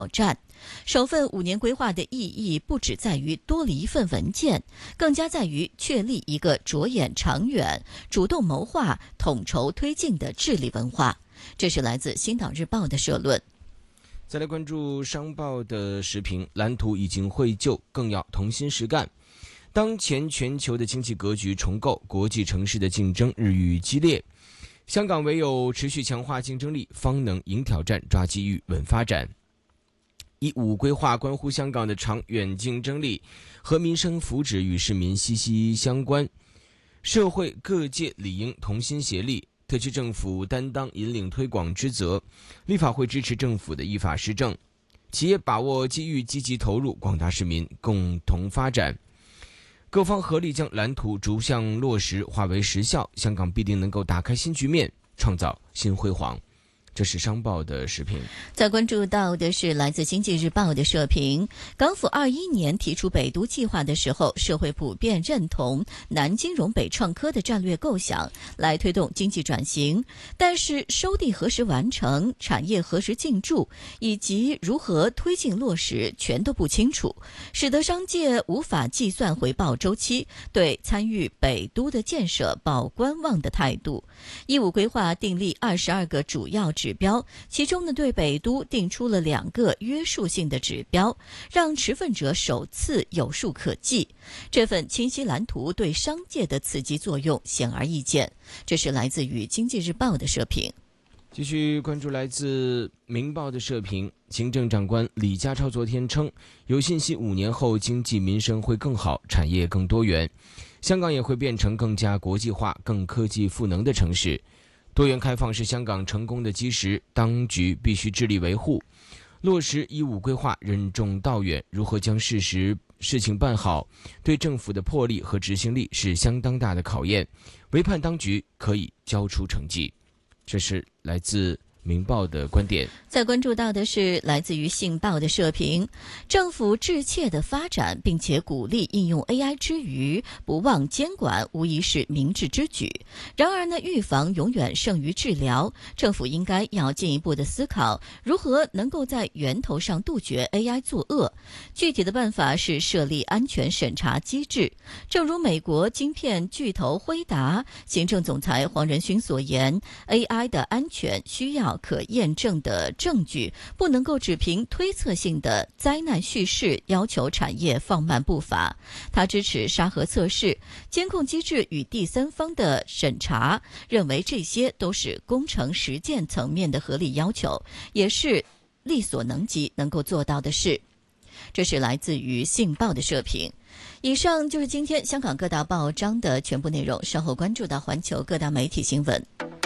战。首份5年规划的意义不只在于多了一份文件，更加在于确立一个着眼长远、主动谋划、统筹推进的治理文化。这是来自《星岛日报》的社论。 再来关注商报的时评，蓝图已经绘就，更要同心实干。当前全球的经济格局重构，国际城市的竞争日益激烈，香港唯有持续强化竞争力，方能迎挑战、抓机遇、稳发展。15规划关乎香港的长远竞争力和民生福祉与市民息息相关，社会各界理应同心协力，特区政府担当引领推广之责，立法会支持政府的依法施政，企业把握机遇积极投入，广大市民共同发展。各方合力将蓝图逐项落实，化为实效，香港必定能够打开新局面，创造新辉煌。这是商报的时评。 再关注到的是来自经济日报的社评，港府21年提出北都计划的时候，社会普遍认同南金融北创科的战略构想，来推动经济转型，但是收地何时完成，产业何时进驻，以及如何推进落实全都不清楚，使得商界无法计算回报周期，对参与北都的建设抱观望的态度。15规划订立22个主要指标，其中呢对北都定出了2个约束性的指标，让持份者首次有数可计。这份清晰蓝图对商界的刺激作用显而易见。这是来自于经济日报的社评。 继续关注来自明报的社评，行政长官李家超昨天称，有信心5年后经济民生会更好，产业更多元，香港也会变成更加国际化、更科技赋能的城市。多元开放是香港成功的基石，当局必须致力维护。落实15规划任重道远，如何将事情办好，对政府的魄力和执行力是相当大的考验，唯盼当局可以交出成绩。这是来自明报的观点。 再关注到的是来自于信报的社评，政府致切的发展并且鼓励应用 AI 之余，不忘监管无疑是明智之举。然而呢，预防永远胜于治疗，政府应该要进一步的思考如何能够在源头上杜绝 AI 作恶。具体的办法是设立安全审查机制。正如美国晶片巨头辉达行政总裁黄仁勋所言， AI 的安全需要可验证的证据，不能够只凭推测性的灾难叙事要求产业放慢步伐。他支持沙盒测试、监控机制与第三方的审查，认为这些都是工程实践层面的合理要求，也是力所能及能够做到的事。这是来自于信报的社评。以上就是今天香港各大报章的全部内容，稍后关注到环球各大媒体新闻。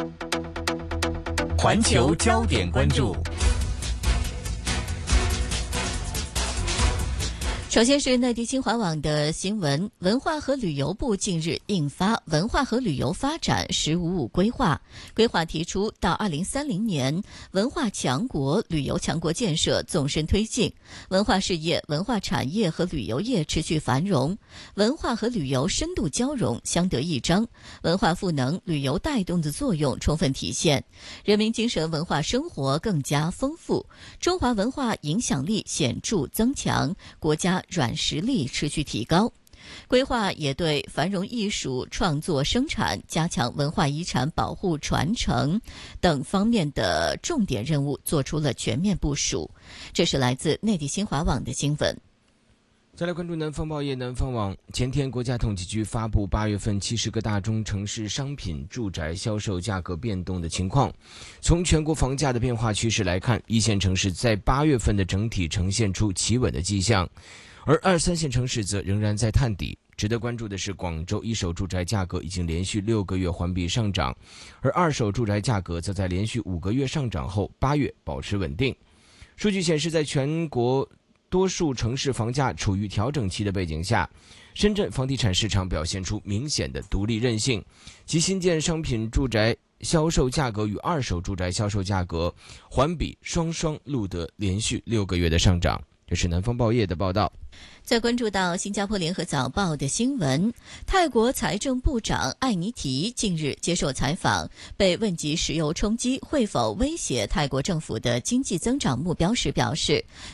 环球焦点关注。 首先是内地新华网的新闻，文化和旅游部近日印发《文化和旅游发展15规划》，规划提出到2030年，文化强国、旅游强国建设纵深推进，文化事业、文化产业和旅游业持续繁荣，文化和旅游深度交融，相得益彰，文化赋能、旅游带动的作用充分体现，人民精神文化生活更加丰富，中华文化影响力显著增强，国家软实力持续提高。规划也对繁荣艺术创作生产、加强文化遗产保护传承等方面的重点任务做出了全面部署。这是来自内地新华网的新闻。 再来关注南方报业。南方网前天，国家统计局发布8月份70个大中城市商品住宅销售价格变动的情况。从全国房价的变化趋势来看，一线城市在8月份的整体呈现出企稳的迹象，而2、3线城市则仍然在探底。值得关注的是，广州一手住宅价格已经连续6个月环比上涨，而二手住宅价格则在连续5个月上涨后，8月保持稳定。数据显示，在全国多数城市房价处于调整期的背景下，深圳房地产市场表现出明显的独立韧性，其新建商品住宅销售价格与二手住宅销售价格环比双双录得连续6个月的上涨。 这是南方报业的报道。 再关注到新加坡联合早报的新闻，泰国财政部长艾尼提近日接受采访，被问及石油冲击会否威胁泰国政府的经济增长目标时表示，